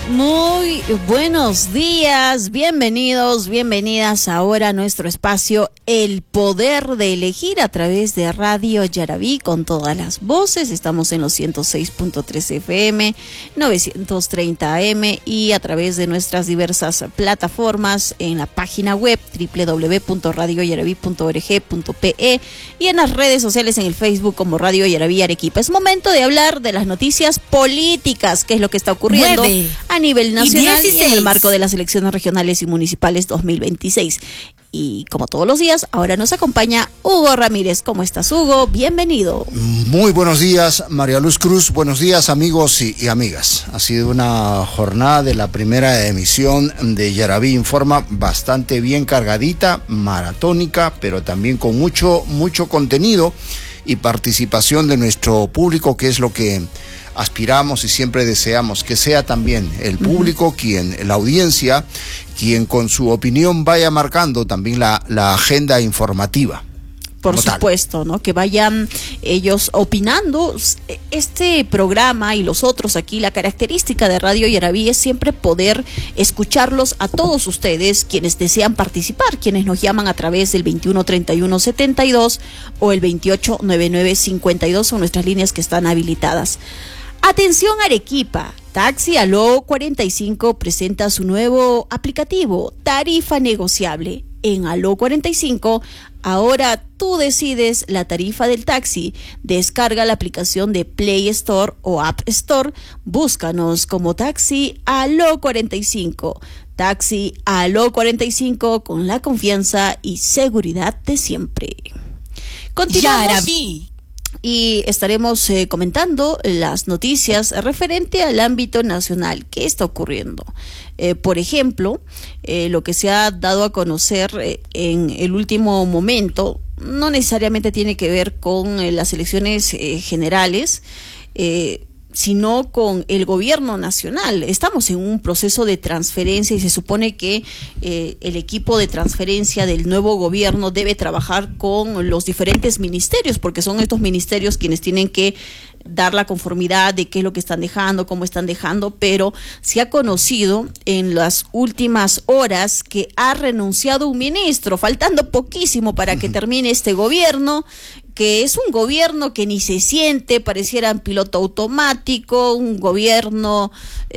Muy buenos días, bienvenidos, bienvenidas ahora a nuestro espacio El Poder de Elegir a través de Radio Yarabí con todas las voces. Estamos en los 106.3 FM, 930 AM y a través de nuestras diversas plataformas en la página web www.radioyarabí.org.pe y en las redes sociales en el Facebook como Radio Yarabí Arequipa. Es momento de hablar de las noticias políticas, que es lo que está ocurriendo a nivel nacional y en el marco de las elecciones regionales y municipales 2026. Y como todos los días, ahora nos acompaña Hugo Ramírez. ¿Cómo estás, Hugo? Bienvenido. Muy buenos días, María Luz Cruz. Buenos días, amigos y amigas. Ha sido una jornada de la primera emisión de Yarabí Informa bastante bien cargadita, maratónica, pero también con mucho contenido y participación de nuestro público, que es lo que aspiramos y siempre deseamos, que sea también el público la audiencia, quien con su opinión vaya marcando también la agenda informativa. Por supuesto, ¿no? Que vayan ellos opinando. Este programa y los otros aquí, la característica de Radio Yarabí es siempre poder escucharlos a todos ustedes, quienes desean participar, quienes nos llaman a través del 213172 o el 289952, son nuestras líneas que están habilitadas. Atención Arequipa, Taxi Aló 45 presenta su nuevo aplicativo, Tarifa Negociable. En Aló 45, ahora tú decides la tarifa del taxi. Descarga la aplicación de Play Store o App Store. Búscanos como Taxi Aló 45. Taxi Aló 45 con la confianza y seguridad de siempre. Continuamos. Yarabí. Y estaremos comentando las noticias referente al ámbito nacional. ¿Qué está ocurriendo? Por ejemplo, lo que se ha dado a conocer en el último momento no necesariamente tiene que ver con las elecciones generales, sino con el gobierno nacional. Estamos en un proceso de transferencia y se supone que el equipo de transferencia del nuevo gobierno debe trabajar con los diferentes ministerios, porque son estos ministerios quienes tienen que dar la conformidad de qué es lo que están dejando, cómo están dejando, pero se ha conocido en las últimas horas que ha renunciado un ministro, faltando poquísimo para que termine este gobierno, que es un gobierno que ni se siente, pareciera en piloto automático, un gobierno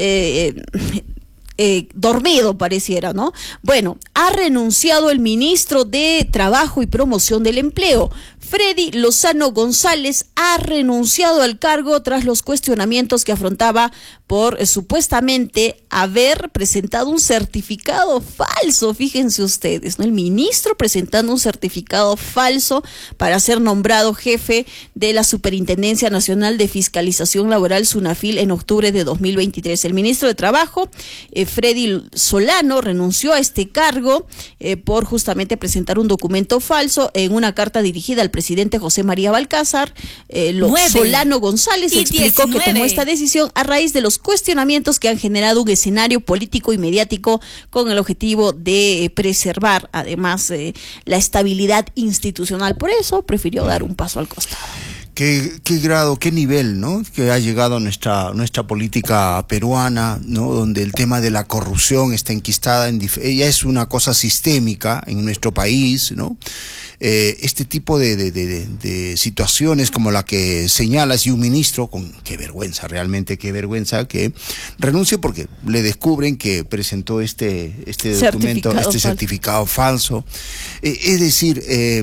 dormido pareciera, ¿no? Bueno, ha renunciado el ministro de Trabajo y Promoción del Empleo. Freddy Lozano González ha renunciado al cargo tras los cuestionamientos que afrontaba por supuestamente haber presentado un certificado falso. Fíjense ustedes, ¿no? El ministro presentando un certificado falso para ser nombrado jefe de la Superintendencia Nacional de Fiscalización Laboral, SUNAFIL, en octubre de 2023. El ministro de Trabajo, Freddy Solano, renunció a este cargo por justamente presentar un documento falso. En una carta dirigida al presidente José María Balcázar, Solano González explicó 19. Que tomó esta decisión a raíz de los cuestionamientos que han generado un escenario político y mediático con el objetivo de preservar además la estabilidad institucional. Por eso prefirió dar un paso al costado. ¿Qué grado, qué nivel, ¿no? Que ha llegado nuestra política peruana, ¿no? Donde el tema de la corrupción está enquistada, ya es una cosa sistémica en nuestro país, ¿no? Este tipo de situaciones como la que señalas, y un ministro, qué vergüenza, realmente qué vergüenza, que renuncie porque le descubren que presentó este documento, certificado falso. Es decir,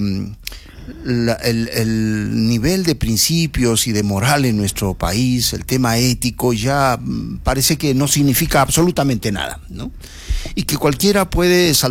el nivel de principios y de moral en nuestro país, el tema ético, ya parece que no significa absolutamente nada, ¿no? Y que cualquiera puede